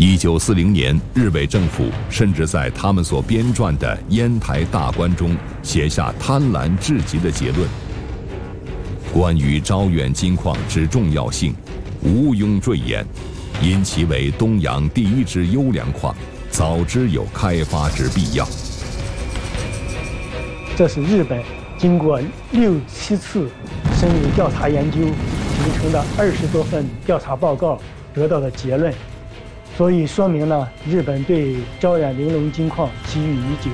1940年，日伪政府甚至在他们所编撰的《烟台大观》中写下贪婪至极的结论：关于招远金矿之重要性，毋庸赘言，因其为东洋第一之优良矿，早知有开发之必要。 这是日本经过6、7次深入调查研究形成的20多份调查报告得到的结论，所以说明了日本对招远玲珑金矿觊觎已久。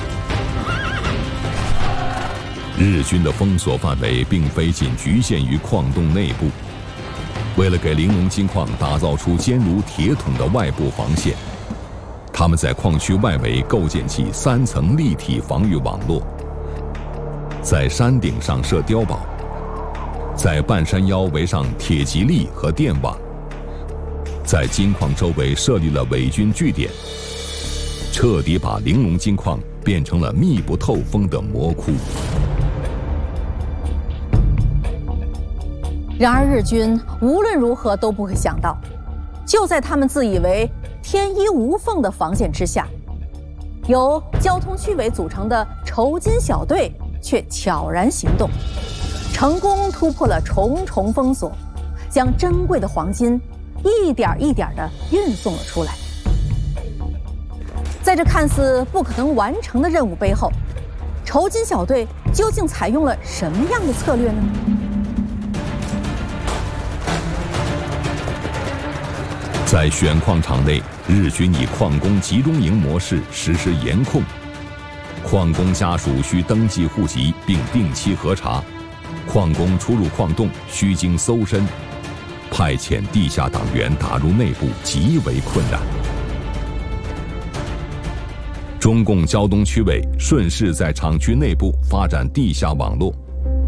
日军的封锁范围并非仅局限于矿洞内部，为了给玲珑金矿打造出坚如铁桶的外部防线，他们在矿区外围构建起3层立体防御网络，在山顶上设碉堡，在半山腰围上铁蒺藜和电网，在金矿周围设立了伪军据点，彻底把玲珑金矿变成了密不透风的魔窟。 然而日军无论如何都不会想到，就在他们自以为天衣无缝的防线之下，由交通区委组成的酬金小队却悄然行动，成功突破了重重封锁，将珍贵的黄金一点一点地运送了出来。在这看似不可能完成的任务背后，酬金小队究竟采用了什么样的策略呢？ 在选矿场内，日军以矿工集中营模式实施严控，矿工家属需登记户籍并定期核查，矿工出入矿洞需经搜身，派遣地下党员打入内部极为困难。中共胶东区委顺势在厂区内部发展地下网络，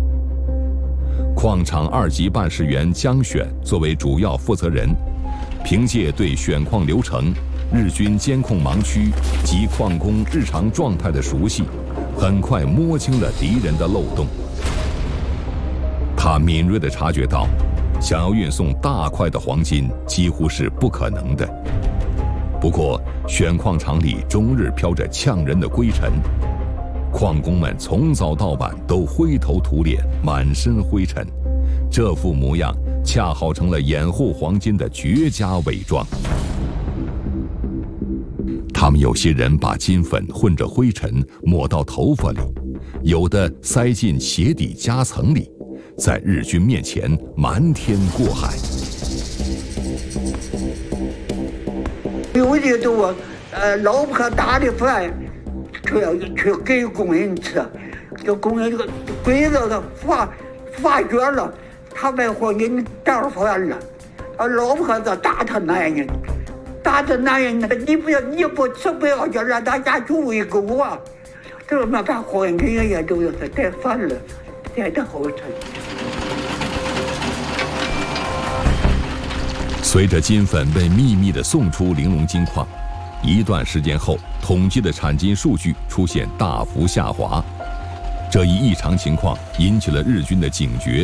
矿场2级办事员江选作为主要负责人，凭借对选矿流程、日军监控盲区及矿工日常状态的熟悉，很快摸清了敌人的漏洞。他敏锐地察觉到，想要运送大块的黄金几乎是不可能的。不过，选矿场里终日飘着呛人的灰尘，矿工们从早到晚都灰头土脸，满身灰尘，这副模样恰好成了掩护黄金的绝佳伪装。他们有些人把金粉混着灰尘抹到头发里，有的塞进鞋底夹层里，在日军面前瞒天过海。 有的都老婆打的饭，去给工人吃，这工人这个鬼子的发觉了，他把黄金当饭了，老婆子打他男人，你不吃不要紧，让大家去喂狗啊！这么把黄金也都是带饭了，带的好吃。 随着金粉被秘密地送出玲珑金矿，一段时间后，统计的产金数据出现大幅下滑。这一异常情况引起了日军的警觉，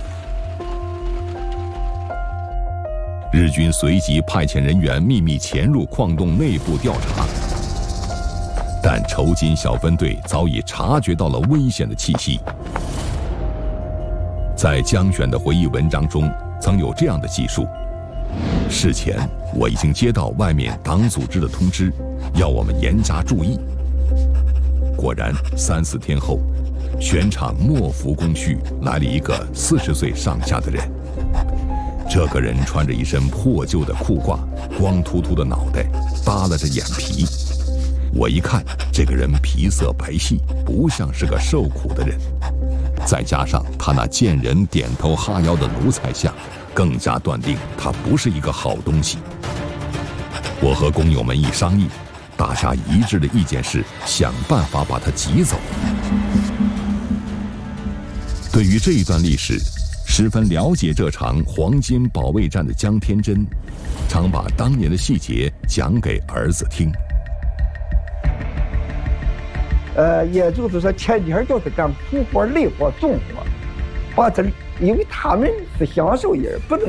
日军随即派遣人员秘密潜入矿洞内部调查，但酬金小分队早已察觉到了危险的气息。在江选的回忆文章中，曾有这样的记述：事前我已经接到外面党组织的通知，要我们严加注意。果然3、4天后，选场莫服工序来了一个40岁上下的人。这个人穿着一身破旧的裤褂，光秃秃的脑袋，耷拉着眼皮。我一看，这个人皮色白皙，不像是个受苦的人。再加上他那见人点头哈腰的奴才相，更加断定他不是一个好东西。我和工友们一商议，大家一致的意见是想办法把他挤走。对于这一段历史十分了解这场黄金保卫战的江天真，常把当年的细节讲给儿子听。 也就是说前几天就是干苦活累活重活，把这因为他们是享受人，不能